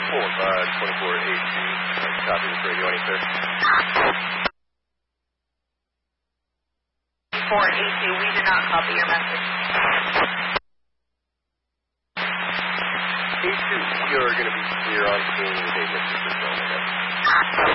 Copy this radio, any sir? 482, we did not copy your message. 82, you're going to be clear on scene with a Mr. Brazil.